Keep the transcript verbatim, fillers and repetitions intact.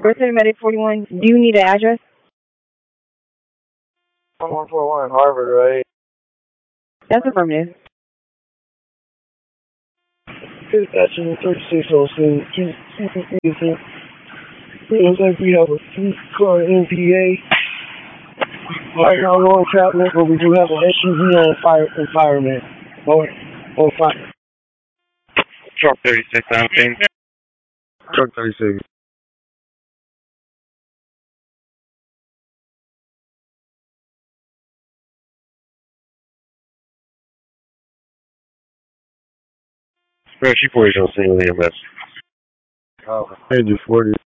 Person Medic forty-one, do you need an address? one four one Harvard, right? That's affirmative. Dispatching thirty-six oh seven. It looks like we have a three car M P A. Right now, we're on Chapman, but we do have an S U V on fire, environment. On, on fire. Truck thirty-six, seventeen. Truck thirty-six. Bro, she forty on single E M S. Oh, I do forty.